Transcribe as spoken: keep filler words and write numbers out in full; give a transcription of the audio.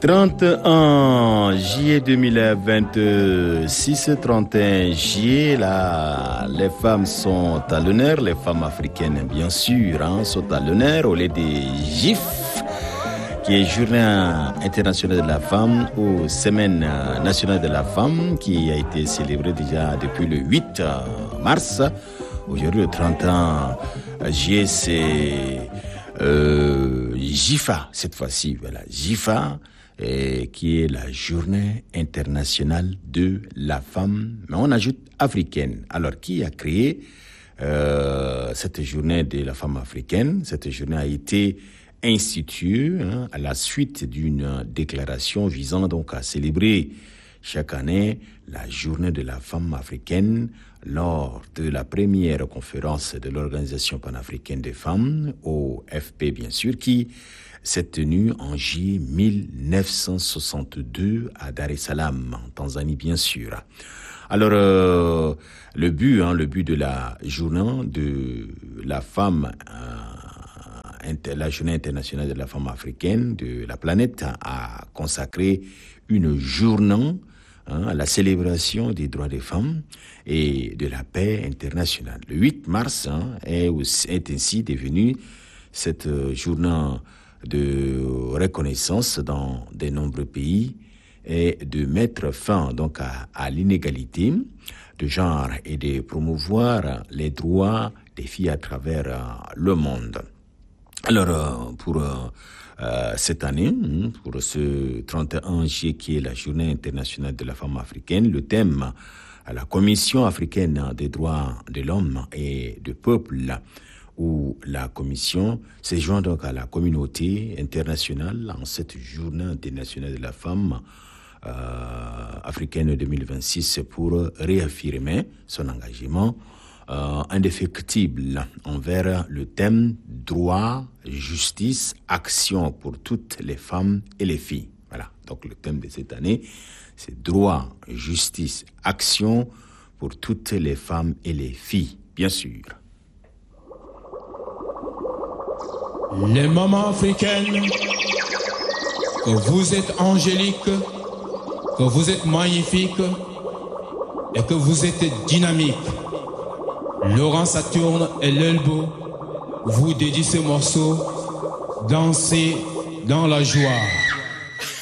trente et un juillet deux mille vingt-six, trente et un juillet, là, les femmes sont à l'honneur, les femmes africaines, bien sûr, hein, sont à l'honneur au lieu des G I F, qui est Journée internationale de la femme, ou Semaine nationale de la femme, qui a été célébrée déjà depuis le huit mars. Aujourd'hui, le trente et un juillet, c'est euh, J I F A, cette fois-ci, voilà, J I F A, et qui est la Journée internationale de la femme, mais on ajoute africaine. Alors, qui a créé euh, cette journée de la femme africaine? Cette journée a été instituée hein, à la suite d'une déclaration visant donc à célébrer chaque année la Journée de la femme africaine lors de la première conférence de l'Organisation panafricaine des femmes, O F P bien sûr, qui s'est tenue en juillet mille neuf cent soixante-deux à Dar es Salaam, en Tanzanie bien sûr. Alors, euh, le but, hein, le but de la journée de la femme, euh, inter, la journée internationale de la femme africaine de la planète a consacré une journée hein, à la célébration des droits des femmes et de la paix internationale. Le huit mars hein, est, est ainsi devenu cette journée de reconnaissance dans de nombreux pays et de mettre fin donc à, à l'inégalité de genre et de promouvoir les droits des filles à travers le monde. Alors pour euh, cette année, pour ce trente et un juillet qui est la Journée internationale de la femme africaine, le thème à la Commission africaine des droits de l'homme et du peuple, où la Commission se joint donc à la communauté internationale en cette journée internationale de la femme euh, africaine deux mille vingt-six pour réaffirmer son engagement euh, indéfectible envers le thème droit, justice, action pour toutes les femmes et les filles. Voilà, donc le thème de cette année, c'est droit, justice, action pour toutes les femmes et les filles, bien sûr. Les mamans africaines, que vous êtes angéliques, que vous êtes magnifiques et que vous êtes dynamiques. Laurent Saturne et l'Elbo vous dédient ce morceau. Dansez dans la joie.